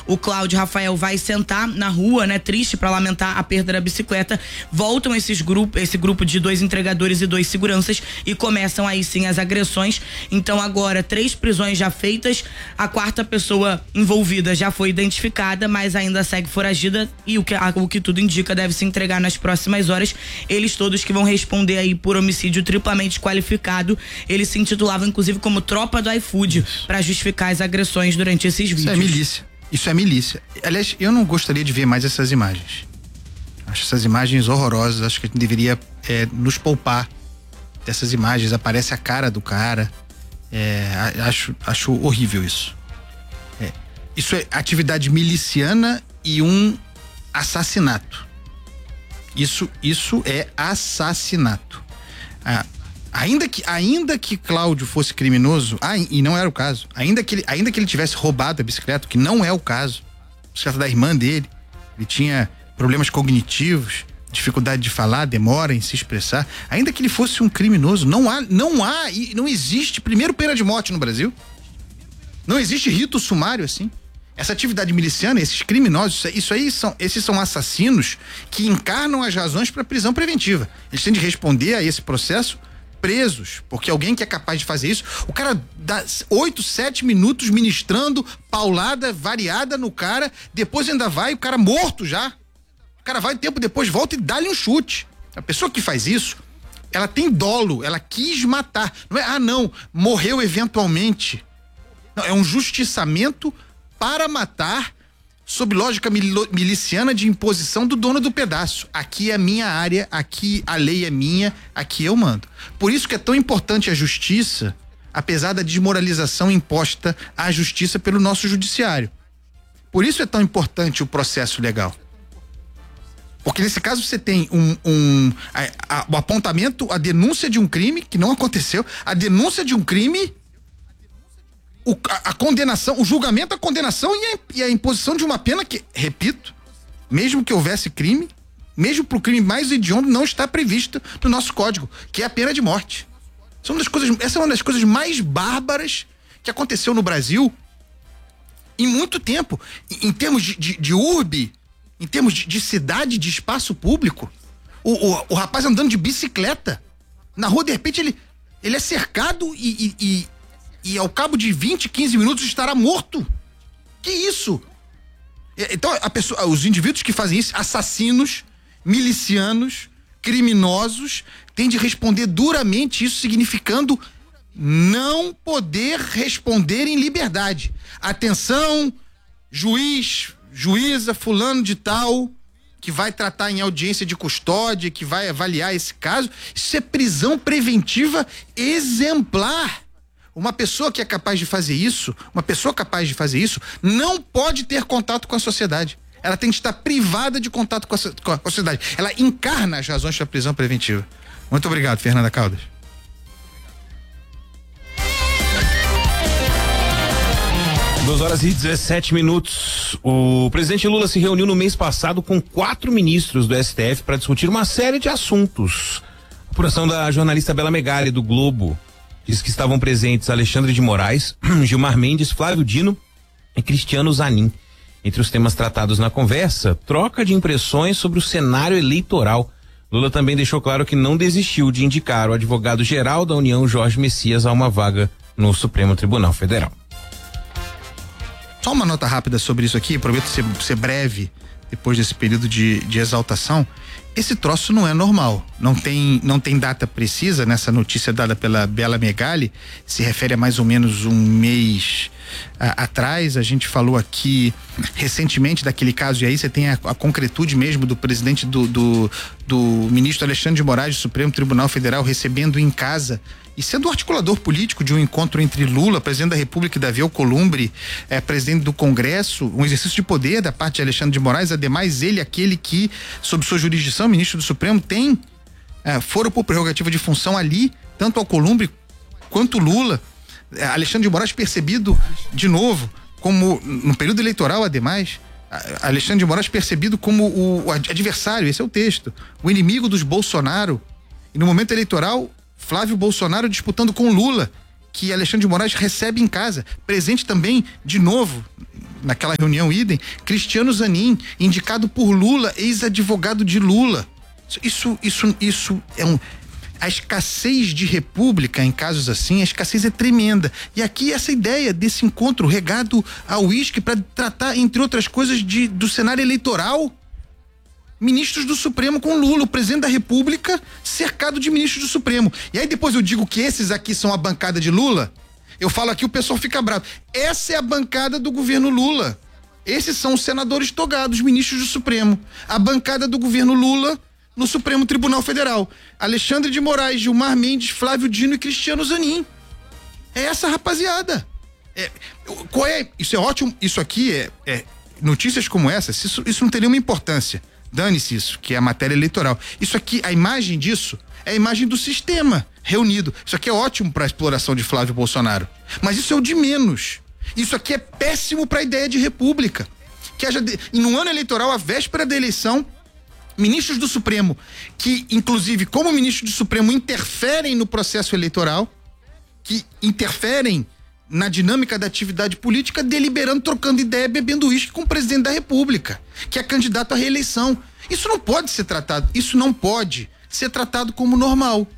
o Cláudio Rafael vai sentar na rua, né, triste para lamentar a perda da bicicleta. Voltam esse grupo de 2 entregadores e 2 seguranças e começam aí sim as agressões. Então agora 3 prisões já feitas, a 4ª pessoa envolvida já foi identificada, mas ainda segue foragida e o que tudo indica deve se entregar nas próximas horas. Eles todos que vão responder aí por homicídio triplamente qualificado. Eles se intitulavam inclusive como tropa do iFood para justificar as agressões durante esses vídeos. Isso é milícia. Isso é milícia. Aliás, eu não gostaria de ver mais essas imagens. Acho essas imagens horrorosas. Acho que a gente deveria nos poupar dessas imagens. Aparece a cara do cara. Acho horrível isso. Isso é atividade miliciana e um assassinato. Isso é assassinato. Ainda que Cláudio fosse criminoso, e não era o caso, ainda que ele tivesse roubado a bicicleta, que não é o caso, a bicicleta da irmã dele, ele tinha problemas cognitivos, dificuldade de falar, demora em se expressar, ainda que ele fosse um criminoso, não existe primeiro pena de morte no Brasil, não existe rito sumário assim. Essa atividade miliciana, esses criminosos, esses são assassinos que encarnam as razões para prisão preventiva. Eles têm de responder a esse processo presos, porque alguém que é capaz de fazer isso, o cara dá 8, 7 minutos ministrando paulada variada no cara, depois ainda vai, o cara morto já. O cara vai, tempo depois volta e dá-lhe um chute. A pessoa que faz isso, ela tem dolo, ela quis matar. Não é, não, morreu eventualmente. Não, é um justiçamento para matar, sob lógica miliciana de imposição do dono do pedaço. Aqui é a minha área, aqui a lei é minha, aqui eu mando. Por isso que é tão importante a justiça, apesar da desmoralização imposta à justiça pelo nosso judiciário. Por isso é tão importante o processo legal. Porque nesse caso você tem o apontamento, a denúncia de um crime que não aconteceu, a denúncia de um crime, a condenação, o julgamento, a condenação e a imposição de uma pena que, repito, mesmo que houvesse crime, mesmo pro crime mais hediondo, não está prevista no nosso código, que é a pena de morte. Essa é uma das coisas mais bárbaras que aconteceu no Brasil em muito tempo. Em termos de urbe, em termos de cidade, de espaço público, o rapaz andando de bicicleta na rua, de repente ele é cercado e ao cabo de 20, 15 minutos estará morto. Que isso? Então os indivíduos que fazem isso, assassinos, milicianos, criminosos, têm de responder duramente, isso significando não poder responder em liberdade. Atenção, juiz, juíza, fulano de tal, que vai tratar em audiência de custódia, que vai avaliar esse caso. Isso é prisão preventiva exemplar. Uma pessoa que é capaz de fazer isso, não pode ter contato com a sociedade. Ela tem que estar privada de contato com a sociedade. Ela encarna as razões da prisão preventiva. Muito obrigado, Fernanda Caldas. Duas horas e 17 minutos. O presidente Lula se reuniu no mês passado com 4 ministros do STF para discutir uma série de assuntos. A apuração da jornalista Bela Megali, do Globo, diz que estavam presentes Alexandre de Moraes, Gilmar Mendes, Flávio Dino e Cristiano Zanin. Entre os temas tratados na conversa, troca de impressões sobre o cenário eleitoral. Lula também deixou claro que não desistiu de indicar o advogado-geral da União, Jorge Messias, a uma vaga no Supremo Tribunal Federal. Só uma nota rápida sobre isso aqui, prometo ser breve depois desse período de exaltação. Esse troço não é normal, não tem data precisa nessa notícia dada pela Bela Megali, se refere a mais ou menos um mês atrás. A gente falou aqui recentemente daquele caso, e aí você tem a concretude mesmo do presidente do ministro Alexandre de Moraes do Supremo Tribunal Federal recebendo em casa e sendo o articulador político de um encontro entre Lula, presidente da República, e Davi Alcolumbre, presidente do Congresso, um exercício de poder da parte de Alexandre de Moraes. Ademais, ele, aquele que, sob sua jurisdição, ministro do Supremo, tem foro por prerrogativa de função ali, tanto Alcolumbre quanto Lula. Alexandre de Moraes percebido, de novo, como, no período eleitoral, ademais, Alexandre de Moraes percebido como o adversário, esse é o texto, o inimigo dos Bolsonaro. E no momento eleitoral, Flávio Bolsonaro disputando com Lula, que Alexandre de Moraes recebe em casa, presente também, de novo, naquela reunião idem, Cristiano Zanin, indicado por Lula, ex-advogado de Lula. Isso é a escassez de república em casos assim, a escassez é tremenda. E aqui essa ideia desse encontro regado ao uísque para tratar, entre outras coisas, do cenário eleitoral. Ministros do Supremo com Lula, o presidente da República cercado de ministros do Supremo. E aí depois eu digo que esses aqui são a bancada de Lula, eu falo aqui, o pessoal fica bravo. Essa é a bancada do governo Lula. Esses são os senadores togados, ministros do Supremo. A bancada do governo Lula no Supremo Tribunal Federal. Alexandre de Moraes, Gilmar Mendes, Flávio Dino e Cristiano Zanin. É essa rapaziada. Isso é ótimo, isso aqui notícias como essas, isso não tem nenhuma importância. Dane-se isso, que é a matéria eleitoral. Isso aqui, a imagem disso, é a imagem do sistema reunido. Isso aqui é ótimo para a exploração de Flávio Bolsonaro. Mas isso é o de menos. Isso aqui é péssimo para a ideia de república. Que haja, no ano eleitoral, a véspera da eleição, ministros do Supremo, que inclusive como ministros do Supremo interferem no processo eleitoral, que interferem na dinâmica da atividade política, deliberando, trocando ideia, bebendo uísque com o presidente da República, que é candidato à reeleição. Isso não pode ser tratado como normal.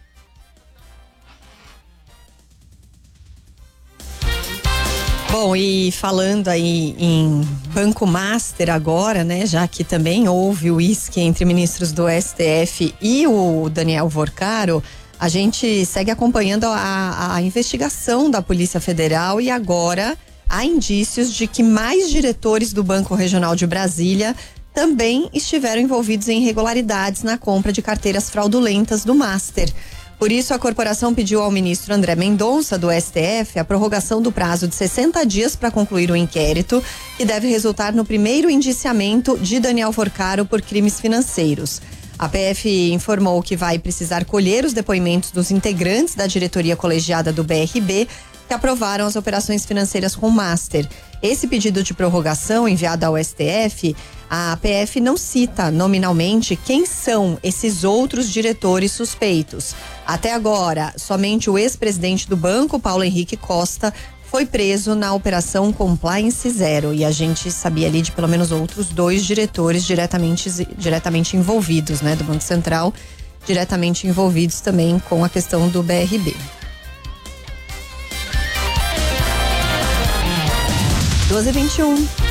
Bom, e falando aí em Banco Master agora, né, já que também houve o uísque entre ministros do STF e o Daniel Vorcaro, a gente segue acompanhando a investigação da Polícia Federal e agora há indícios de que mais diretores do Banco Regional de Brasília também estiveram envolvidos em irregularidades na compra de carteiras fraudulentas do Master. Por isso, a corporação pediu ao ministro André Mendonça, do STF, a prorrogação do prazo de 60 dias para concluir o inquérito, que deve resultar no primeiro indiciamento de Daniel Vorcaro por crimes financeiros. A PF informou que vai precisar colher os depoimentos dos integrantes da diretoria colegiada do BRB, que aprovaram as operações financeiras com o Master. Esse pedido de prorrogação enviado ao STF, a PF não cita nominalmente quem são esses outros diretores suspeitos. Até agora, somente o ex-presidente do banco, Paulo Henrique Costa, foi preso na Operação Compliance Zero. E a gente sabia ali de pelo menos outros 2 diretores diretamente envolvidos, né, do Banco Central, diretamente envolvidos também com a questão do BRB. 12h21.